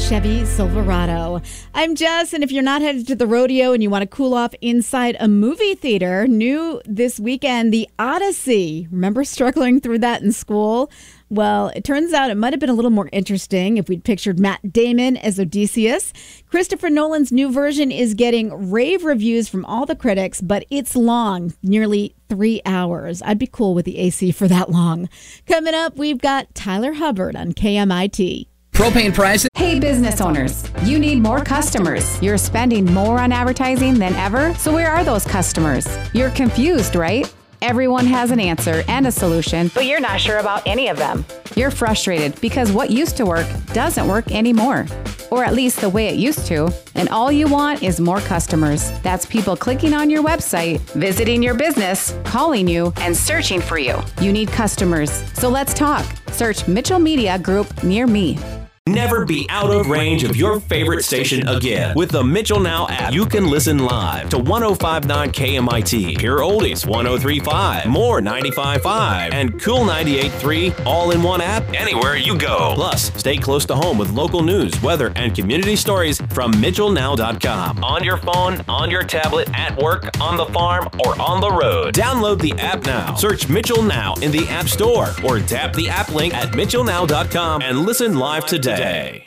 Chevy Silverado. I'm Jess, and if you're not headed to the rodeo and you want to cool off inside a movie theater, new this weekend, The Odyssey. Remember struggling through that in school? Well, it turns out it might have been a little more interesting if we'd pictured Matt Damon as Odysseus. Christopher Nolan's new version is getting rave reviews from all the critics, but it's long, nearly 3 hours. I'd be cool with the AC for that long. Coming up, we've got Tyler Hubbard on KMIT. Propane prices. Hey, business owners, you need more customers. You're spending more on advertising than ever. So where are those customers? You're confused, right? Everyone has an answer and a solution, but you're not sure about any of them. You're frustrated because what used to work doesn't work anymore, or at least the way it used to. And all you want is more customers. That's people clicking on your website, visiting your business, calling you, and searching for you. You need customers. So let's talk. Search Mitchell Media Group near me. Never be out of range of your favorite station again. With the Mitchell Now app, you can listen live to 105.9 KMIT, Pure Oldies 103.5, More 95.5, and Cool 98.3 all in one app anywhere you go. Plus, stay close to home with local news, weather, and community stories from MitchellNow.com. On your phone, on your tablet, at work, on the farm, or on the road. Download the app now. Search Mitchell Now in the App Store or tap the app link at MitchellNow.com and listen live today.